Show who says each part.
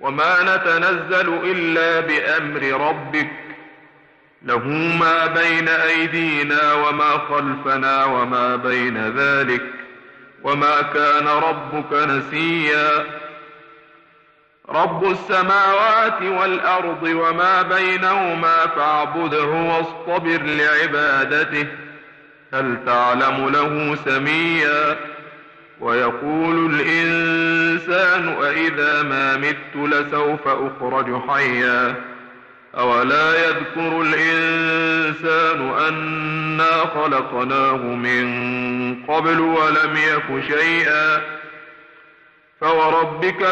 Speaker 1: وما نتنزل إلا بأمر ربك له ما بين أيدينا وما خلفنا وما بين ذلك وما كان ربك نسيا رب السماوات والأرض وما بينهما فاعبده واصطبر لعبادته هل تعلم له سميا ويقول الإنسان أإذا ما مت لسوف أخرج حيا أولا يذكر الإنسان أنا خلقناه من قبل ولم يك شيئا فوربك